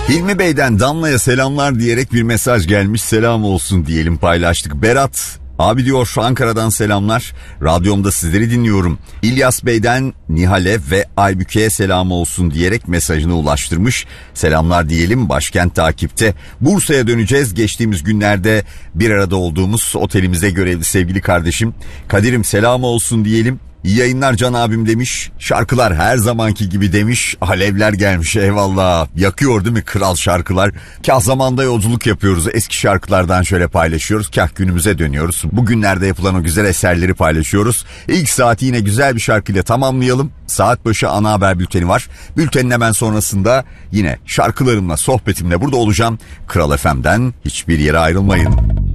Hilmi Bey'den Damla'ya selamlar diyerek bir mesaj gelmiş. Selam olsun diyelim, paylaştık. Berat abi diyor, Ankara'dan selamlar. Radyomda sizleri dinliyorum. İlyas Bey'den Nihal'e ve Aybüke'ye selam olsun diyerek mesajını ulaştırmış. Selamlar diyelim, başkent takipte. Bursa'ya döneceğiz. Geçtiğimiz günlerde bir arada olduğumuz otelimizde görevli sevgili kardeşim Kadir'im, selam olsun diyelim. İyi yayınlar Can abim demiş. Şarkılar her zamanki gibi demiş. Alevler gelmiş, eyvallah. Yakıyor değil mi kral şarkılar? Kah zamanda yolculuk yapıyoruz. Eski şarkılardan şöyle paylaşıyoruz. Kah günümüze dönüyoruz. Bugünlerde yapılan o güzel eserleri paylaşıyoruz. İlk saati yine güzel bir şarkıyla tamamlayalım. Saat başı ana haber bülteni var. Bültenin hemen sonrasında yine şarkılarımla, sohbetimle burada olacağım. Kral FM'den hiçbir yere ayrılmayın.